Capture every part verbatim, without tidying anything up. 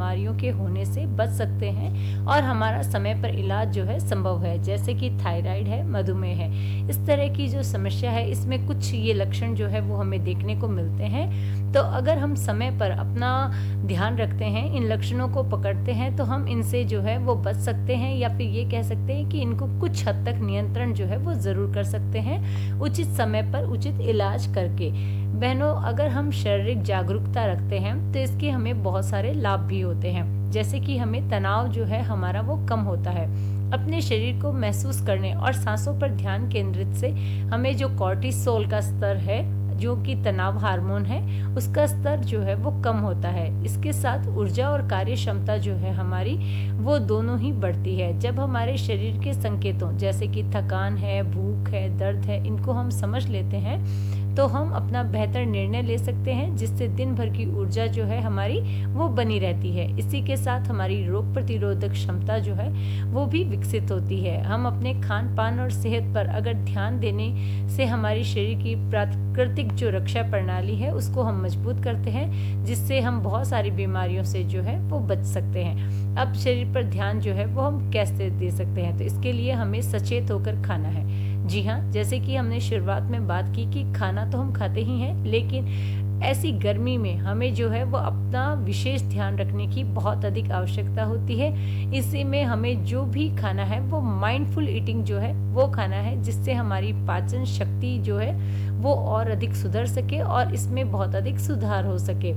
बीमारियों के होने से बच सकते हैं और हमारा समय पर इलाज जो है संभव है, जैसे कि थायराइड है, मधुमेह है। इस तरह की जो समस्या है इसमें कुछ ये लक्षण जो है वो हमें देखने को मिलते हैं। तो अगर हम समय पर अपना ध्यान रखते हैं, इन लक्षणों को पकड़ते हैं, तो हम इनसे जो है वो बच सकते हैं, या फिर ये कह सकते हैं कि इनको कुछ हद तक नियंत्रण जो है वो ज़रूर कर सकते हैं, उचित समय पर उचित इलाज करके। बहनों, अगर हम शारीरिक जागरूकता रखते हैं तो इसके हमें बहुत सारे लाभ भी होते हैं, जैसे कि हमें तनाव जो है हमारा वो कम होता है। अपने शरीर को महसूस करने और सांसों पर ध्यान केंद्रित से हमें जो कॉर्टिसोल का स्तर है, जो कि तनाव हार्मोन है, उसका स्तर जो है वो कम होता है। इसके साथ ऊर्जा और कार्य क्षमता जो है हमारी, वो दोनों ही बढ़ती है। जब हमारे शरीर के संकेतों जैसे कि थकान है, भूख है, दर्द है, इनको हम समझ लेते हैं तो हम अपना बेहतर निर्णय ले सकते हैं, जिससे दिन भर की ऊर्जा जो है हमारी वो बनी रहती है। इसी के साथ हमारी रोग प्रतिरोधक क्षमता जो है वो भी विकसित होती है। हम अपने खान पान और सेहत पर अगर ध्यान देने से हमारी शरीर की प्राकृतिक जो रक्षा प्रणाली है उसको हम मजबूत करते हैं, जिससे हम बहुत सारी बीमारियों से जो है वो बच सकते हैं। अब शरीर पर ध्यान जो है वो हम कैसे दे सकते हैं, तो इसके लिए हमें सचेत होकर खाना है। जी हाँ, जैसे कि हमने शुरुआत में बात की कि खाना तो हम खाते ही हैं, लेकिन ऐसी गर्मी में हमें जो है वो अपना विशेष ध्यान रखने की बहुत अधिक आवश्यकता होती है। इसी में हमें जो भी खाना है वो माइंडफुल ईटिंग जो है वो खाना है, जिससे हमारी पाचन शक्ति जो है वो और अधिक सुधर सके और इसमें बहुत अधिक सुधार हो सके।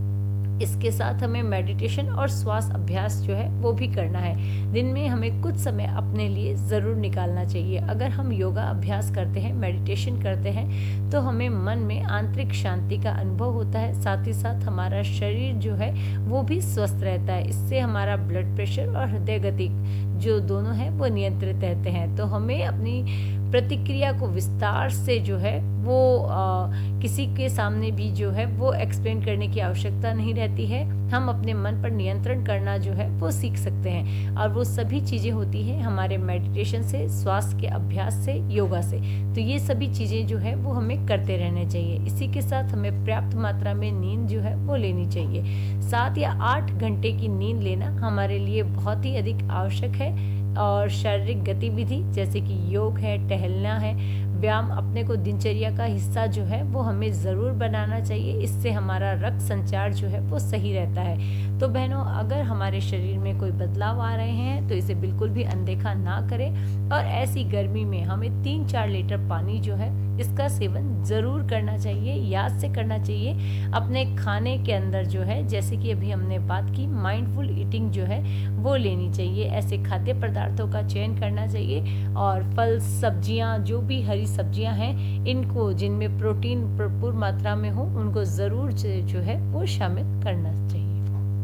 इसके साथ हमें मेडिटेशन और श्वास अभ्यास जो है वो भी करना है। दिन में हमें कुछ समय अपने लिए ज़रूर निकालना चाहिए। अगर हम योगा अभ्यास करते हैं, मेडिटेशन करते हैं, तो हमें मन में आंतरिक शांति का अनुभव होता है। साथ ही साथ हमारा शरीर जो है वो भी स्वस्थ रहता है। इससे हमारा ब्लड प्रेशर और हृदय गति जो दोनों हैं वो नियंत्रित रहते हैं। तो हमें अपनी प्रतिक्रिया को विस्तार से जो है वो आ, किसी के सामने भी जो है वो एक्सप्लेन करने की आवश्यकता नहीं रहती है। हम अपने मन पर नियंत्रण करना जो है वो सीख सकते हैं, और वो सभी चीज़ें होती हैं हमारे मेडिटेशन से, श्वास के अभ्यास से, योगा से। तो ये सभी चीज़ें जो है वो हमें करते रहने चाहिए। इसी के साथ हमें पर्याप्त मात्रा में नींद जो है वो लेनी चाहिए। सात या आठ घंटे की नींद लेना हमारे लिए बहुत ही अधिक आवश्यक है। और शारीरिक गतिविधि जैसे कि योग है, टहलना है, व्यायाम अपने को दिनचर्या का हिस्सा जो है वो हमें ज़रूर बनाना चाहिए। इससे हमारा रक्त संचार जो है वो सही रहता है। तो बहनों, अगर हमारे शरीर में कोई बदलाव आ रहे हैं तो इसे बिल्कुल भी अनदेखा ना करें, और ऐसी गर्मी में हमें तीन चार लीटर पानी जो है इसका सेवन ज़रूर करना चाहिए, याद से करना चाहिए। अपने खाने के अंदर जो है, जैसे कि अभी हमने बात की, माइंडफुल ईटिंग जो है वो लेनी चाहिए। ऐसे खाद्य पदार्थों का चयन करना चाहिए, और फल, सब्जियां, जो भी हरी सब्जियां हैं, इनको जिनमें प्रोटीन भरपूर मात्रा में हो, उनको ज़रूर जो है वो शामिल करना चाहिए।